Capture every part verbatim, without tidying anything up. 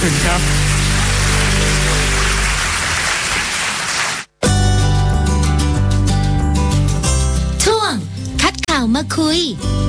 คุณครับช่วงคัดข่าวมาคุย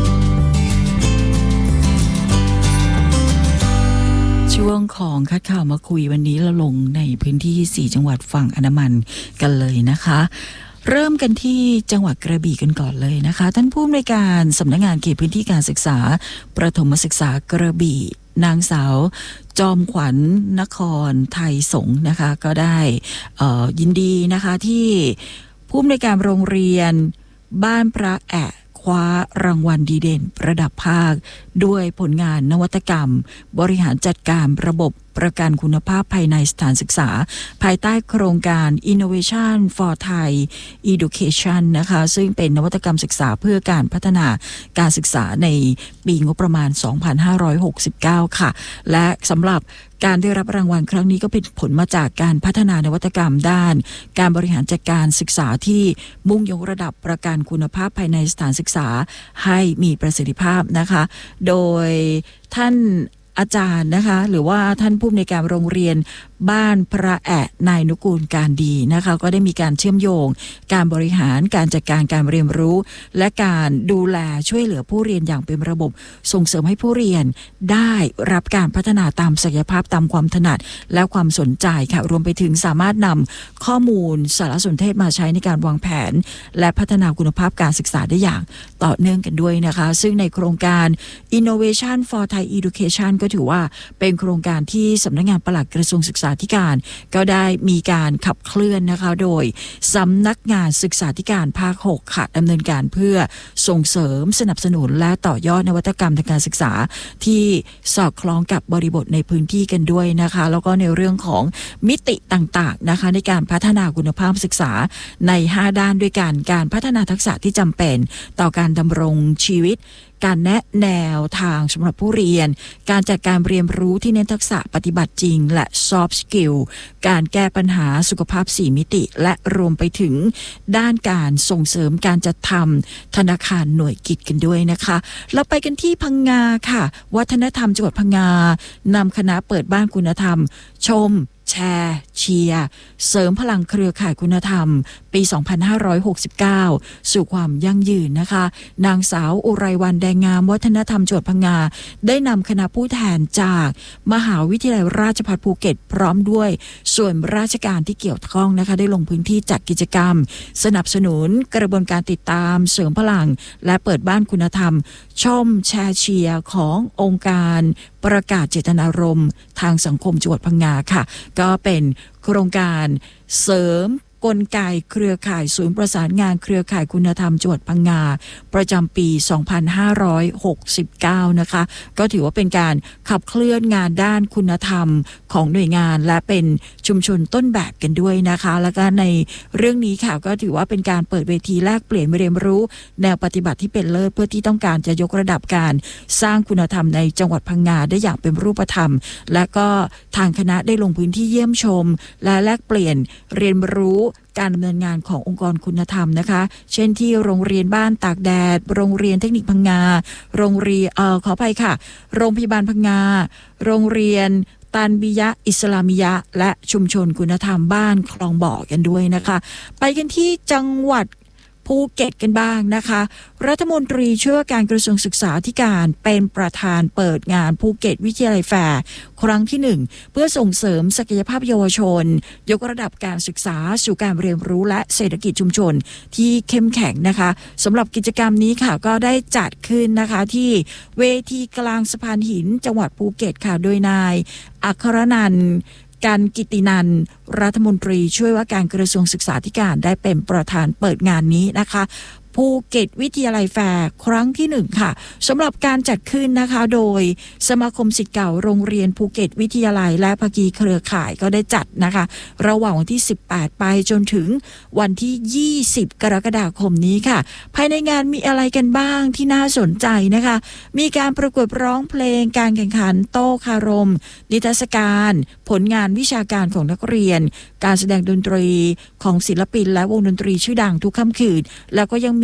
ช่วงของคัดข่าวมาคุยวันนี้เราลงในพื้นที่สี่จังหวัดฝั่งอันดามันกันเลยนะคะเริ่มกันที่จังหวัดกระบี่กันก่อนเลยนะคะท่านผู้อำนวยการสำนักงานเขตพื้นที่การศึกษาประถมศึกษากระบี่นางสาวจอมขวัญนครไทยสงฆ์นะคะก็ได้ยินดีนะคะที่ผู้อำนวยการโรงเรียนบ้านพระแอะคว้ารางวัลดีเด่นระดับภาคด้วยผลงานนวัตกรรมบริหารจัดการระบบประกันคุณภาพภายในสถานศึกษาภายใต้โครงการ Innovation for Thai Education นะคะซึ่งเป็นนวัตกรรมศึกษาเพื่อการพัฒนาการศึกษาในปีงบประมาณ สองพันห้าร้อยหกสิบเก้า ค่ะและสำหรับการได้รับรางวัลครั้งนี้ก็เป็นผลมาจากการพัฒนานวัตกรรมด้านการบริหารจัดการศึกษาที่มุ่งยกระดับประกันคุณภาพภายในสถานศึกษาให้มีประสิทธิภาพนะคะโดยท่านอาจารย์นะคะหรือว่าท่านผู้อำนวยการโรงเรียนบ้านพระแอะนายนุกูลการดีนะคะก็ได้มีการเชื่อมโยงการบริหารการจัดการการเรียนรู้และการดูแลช่วยเหลือผู้เรียนอย่างเป็นระบบส่งเสริมให้ผู้เรียนได้รับการพัฒนาตามศักยภาพตามความถนัดและความสนใจค่ะรวมไปถึงสามารถนำข้อมูลสารสนเทศมาใช้ในการวางแผนและพัฒนาคุณภาพการศึกษาได้อย่างต่อเนื่องกันด้วยนะคะซึ่งในโครงการ Innovation for Thai Education ก็ถือว่าเป็นโครงการที่สำนักงานปลัดกระทรวงศึกษาธิการก็ได้มีการขับเคลื่อนนะคะโดยสำนักงานศึกษาธิการภาคหกค่ะดำเนินการเพื่อส่งเสริมสนับสนุนและต่อยอดนวัตกรรมทางการศึกษาที่สอดคล้องกับบริบทในพื้นที่กันด้วยนะคะแล้วก็ในเรื่องของมิติต่างๆนะคะในการพัฒนาคุณภาพศึกษาในห้าด้านด้วยกันการพัฒนาทักษะที่จำเป็นต่อการดำรงชีวิตการแนะแนวทางสำหรับผู้เรียนการจัดการเรียนรู้ที่เน้นทักษะปฏิบัติจริงและ soft skill การแก้ปัญหาสุขภาพสี่มิติและรวมไปถึงด้านการส่งเสริมการจัดทำธนาคารหน่วยกิจกันด้วยนะคะเราไปกันที่พังงาค่ะวัฒนธรรมจังหวัดพังงานำคณะเปิดบ้านคุณธรรมชมแชร์เชียร์เสริมพลังเครือข่ายคุณธรรมปีสองพันห้าร้อยหกสิบเก้าสู่ความยั่งยืนนะคะนางสาวอุไรวรรณแดงงามวัฒนธรรมจังหวัดพังงาได้นำคณะผู้แทนจากมหาวิทยาลัยราชภัฏภูเก็ตพร้อมด้วยส่วนราชการที่เกี่ยวข้องนะคะได้ลงพื้นที่จัดกิจกรรมสนับสนุนกระบวนการติดตามเสริมพลังและเปิดบ้านคุณธรรมชมแชร์เชียร์ขององค์การประกาศเจตนารมณ์ทางสังคมจังหวัดพังงาค่ะก็เป็นโครงการเสริมกลไกเครือข่ายศูนย์ประสานงานเครือข่ายคุณธรรมจังหวัดพังงาประจำปีสองพันห้าร้อยหกสิบเก้านะคะก็ถือว่าเป็นการขับเคลื่อนงานด้านคุณธรรมของหน่วยงานและเป็นชุมชนต้นแบบกันด้วยนะคะแล้วก็ในเรื่องนี้ค่ะก็ถือว่าเป็นการเปิดเวทีแลกเปลี่ยนเรียนรู้แนวปฏิบัติที่เป็นเลิศเพื่อที่ต้องการจะยกระดับการสร้างคุณธรรมในจังหวัดพังงาได้อย่างเป็นรูปธรรมและก็ทางคณะได้ลงพื้นที่เยี่ยมชมและแลกเปลี่ยนเรียนรู้การดำเนินงานขององค์กรคุณธรรมนะคะเช่นที่โรงเรียนบ้านตากแดดโรงเรียนเทคนิคพังงาโรงเรียนเอ่อขออภัยค่ะโรงพยาบาลพังงาโรงเรียนตันบิยะอิสลามิยะและชุมชนคุณธรรมบ้านคลองบ่อกันด้วยนะคะไปกันที่จังหวัดภูเก็ตกันบ้างนะคะรัฐมนตรีช่วยว่าการกระทรวงศึกษาธิการเป็นประธานเปิดงานภูเก็ตวิทยาลัยแฟร์ครั้งที่หนึ่งเพื่อส่งเสริมศักยภาพเยาวชนยกระดับการศึกษาสู่การเรียนรู้และเศรษฐกิจชุมชนที่เข้มแข็งนะคะสำหรับกิจกรรมนี้ค่ะก็ได้จัดขึ้นนะคะที่เวทีกลางสะพานหินจังหวัดภูเก็ตค่ะโดยนายอัครนันท์การกิตินันท์รัฐมนตรีช่วยว่าการกระทรวงศึกษาธิการได้เป็นประธานเปิดงานนี้นะคะภูเก็ตวิทยาลัยแฟร์ครั้งที่หนึ่งค่ะสำหรับการจัดขึ้นนะคะโดยสมาคมศิษย์เก่าโรงเรียนภูเก็ตวิทยาลัยและภาคีเครือข่ายก็ได้จัดนะคะระหว่างวันที่สิบแปดไปจนถึงวันที่ยี่สิบกรกฎาคมนี้ค่ะภายในงานมีอะไรกันบ้างที่น่าสนใจนะคะมีการประกวดร้องเพลงการแข่งขันโต้คารมนิทรรศการผลงานวิชาการของนักเรียนการแสดงดนตรีของศิลปินและวงดนตรีชื่อดังทุกค่ำคืนแล้วก็ยังมี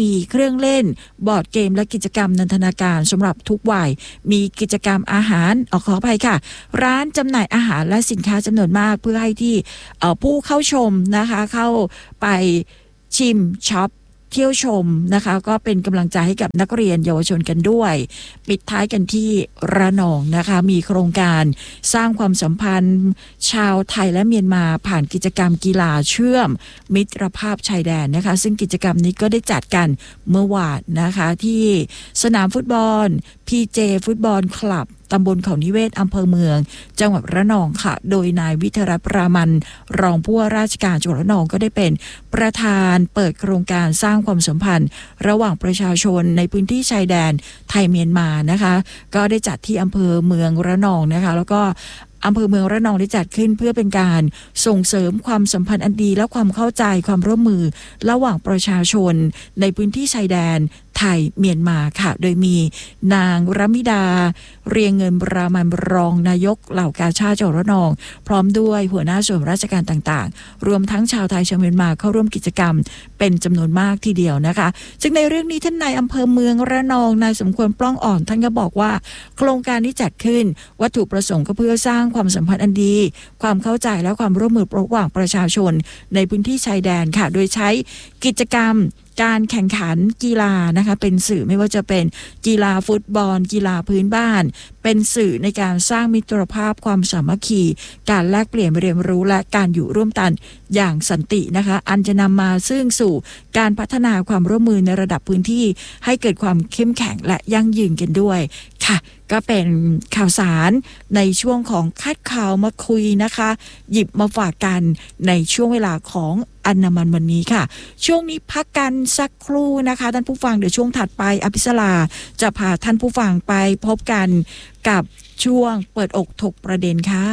มีเครื่องเล่นบอร์ดเกมและกิจกรรมนันทนาการสำหรับทุกวัยมีกิจกรรมอาหารอขออภัยค่ะร้านจำหน่ายอาหารและสินค้าจำนวนมากเพื่อให้ที่ผู้เข้าชมนะคะเข้าไปชิมช็อปเที่ยวชมนะคะก็เป็นกำลังใจให้กับนักเรียนเยาวชนกันด้วยปิดท้ายกันที่ระนองนะคะมีโครงการสร้างความสัมพันธ์ชาวไทยและเมียนมาผ่านกิจกรรมกีฬาเชื่อมมิตรภาพชายแดนนะคะซึ่งกิจกรรมนี้ก็ได้จัดกันเมื่อวานนะคะที่สนามฟุตบอล พี เจ ฟุตบอลคลับตำบลเขานิเวศอำเภอเมืองจังหวัดระนองค่ะโดยนายวิทยาปรามันรองผู้ว่าราชการจังหวัดระนองก็ได้เป็นประธานเปิดโครงการสร้างความสัมพันธ์ระหว่างประชาชนในพื้นที่ชายแดนไทยเมียนมานะคะก็ได้จัดที่อำเภอเมืองระนองนะคะแล้วก็อำเภอเมืองระนองได้จัดขึ้นเพื่อเป็นการส่งเสริมความสัมพันธ์อันดีและความเข้าใจความร่วมมือระหว่างประชาชนในพื้นที่ชายแดนไทยเมียนมาค่ะโดยมีนางรัมิดาเรียงเงินบรามันรองนายกเหล่ากาชาดจังหวัดระนองพร้อมด้วยหัวหน้าส่วนราชการต่างๆรวมทั้งชาวไทยชาวเมียนมาเข้าร่วมกิจกรรมเป็นจำนวนมากทีเดียวนะคะซึ่งในเรื่องนี้ท่านนายอำเภอเมืองระนองนายสมควรปล้องอ่อนท่านก็บอกว่าโครงการที่จัดขึ้นวัตถุประสงค์ก็เพื่อสร้างความสัมพันธ์อันดีความเข้าใจและความร่วมมือระหว่างประชาชนในพื้นที่ชายแดนค่ะโดยใช้กิจกรรมการแข่งขันกีฬานะคะเป็นสื่อไม่ว่าจะเป็นกีฬาฟุตบอลกีฬาพื้นบ้านเป็นสื่อในการสร้างมิตรภาพความสามัคคีการแลกเปลี่ยนเรียนรู้และการอยู่ร่วมกันอย่างสันตินะคะอันจะนำมาซึ่งสู่การพัฒนาความร่วมมือในระดับพื้นที่ให้เกิดความเข้มแข็งและยั่งยืนกันด้วยค่ะก็เป็นข่าวสารในช่วงของคัดข่าวมาคุยนะคะหยิบมาฝากกันในช่วงเวลาของอันนามันวันนี้ค่ะช่วงนี้พักกันสักครู่นะคะท่านผู้ฟังเดี๋ยวช่วงถัดไปอภิสราจะพาท่านผู้ฟังไปพบกันกับช่วงเปิดอกถกประเด็นค่ะ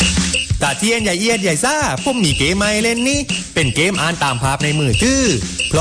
ตาเทียนใหญ่เอียดใหญ่ซ่าผมมีเกมมาเล่นนี่เป็นเกมอ่านตามภาพในมือถือ